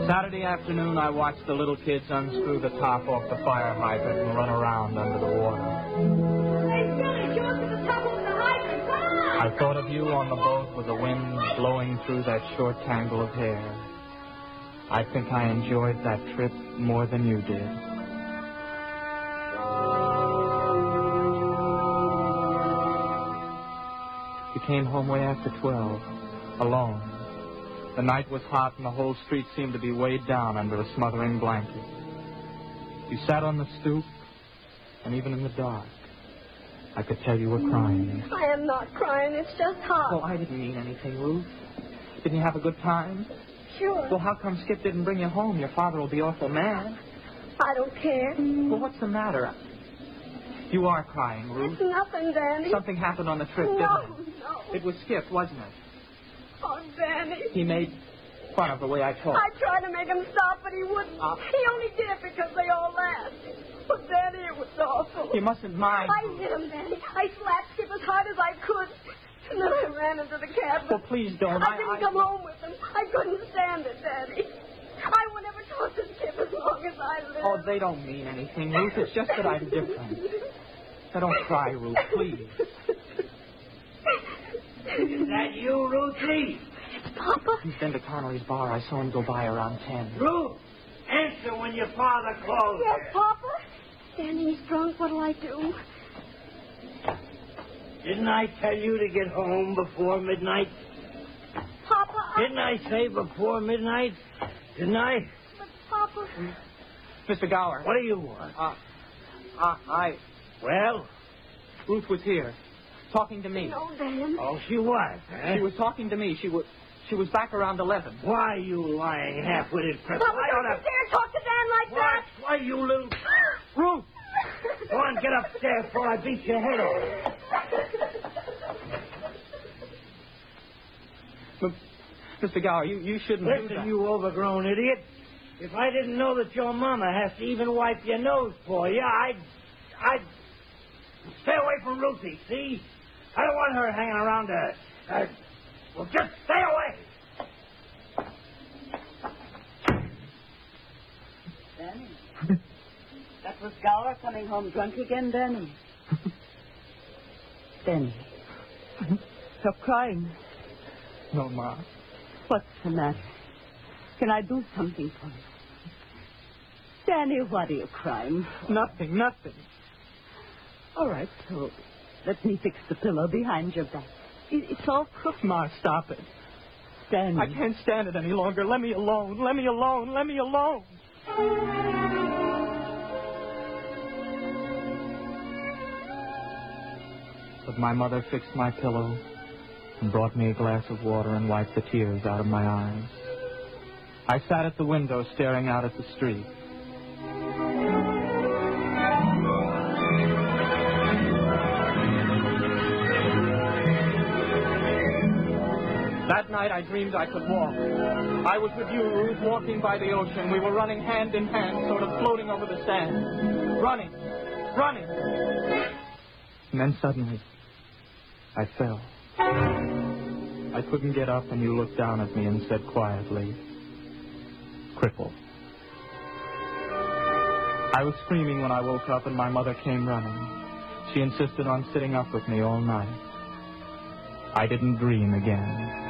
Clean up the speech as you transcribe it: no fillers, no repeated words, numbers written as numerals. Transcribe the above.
Saturday afternoon, I watched the little kids unscrew the top off the fire hydrant and run around under the water. Hey, Billy, show us to the top of the hydrant. Come on! I thought of you on the boat with the wind blowing through that short tangle of hair. I think I enjoyed that trip more than you did. You came home way after 12, alone. The night was hot and the whole street seemed to be weighed down under a smothering blanket. You sat on the stoop, and even in the dark, I could tell you were crying. I am not crying. It's just hot. Oh, I didn't mean anything, Ruth. Didn't you have a good time? Sure. Well, how come Skip didn't bring you home? Your father will be awful mad. I don't care. Well, what's the matter? You are crying, Ruth. It's nothing, Danny. Something happened on the trip, didn't it? No. It was Skip, wasn't it? Oh, Danny. He made fun of the way I talked. I tried to make him stop, but he wouldn't. He only did it because they all laughed. But, Danny, it was awful. You mustn't mind. I hit him, Danny. I slapped Skip as hard as I could. And then I ran into the cabin. Well, please don't. I didn't come home with him. I couldn't stand it, Danny. I would never talk to Skip as long as I live. Oh, they don't mean anything, Ruth. It's just that I'm different. Now, don't cry, Ruth, please. Is that you, Ruthie? It's Papa. He's been to Connolly's bar. I saw him go by around 10. Ruth, answer when your father calls. Yes, Papa. Danny, he's drunk. What'll I do? Didn't I tell you to get home before midnight? Papa, Didn't I say before midnight? Didn't I? But, Papa... Mr. Gower. What do you want? Well? Ruth was here, talking to me. No, Dan. Oh, she was, huh? She was talking to me. She was back around 11. Why are you lying half-witted, Chris? Papa, don't you dare talk to Dan like that. Why, you little... Ruth! Go on, get upstairs before I beat your head off. Mr. Gower, you shouldn't do Listen, that. you overgrown idiot. If I didn't know that your mama has to even wipe your nose for you, I'd stay away from Ruthie, see? I don't want her hanging around well, just stay away. Danny. That was Gower coming home drunk again, Danny. Danny. Stop crying. No, Ma. What's the matter? Can I do something for you? Danny, what are you crying? Nothing. All right, so let me fix the pillow behind your back. It's all crooked. Ma, stop it. Danny. I can't stand it any longer. Let me alone. Let me alone. Let me alone. But my mother fixed my pillow and brought me a glass of water and wiped the tears out of my eyes. I sat at the window staring out at the street. That night I dreamed I could walk. I was with you, Ruth, walking by the ocean. We were running hand in hand, sort of floating over the sand. Running. And then suddenly, I fell. I couldn't get up, and you looked down at me and said quietly, "Cripple." I was screaming when I woke up, and my mother came running. She insisted on sitting up with me all night. I didn't dream again.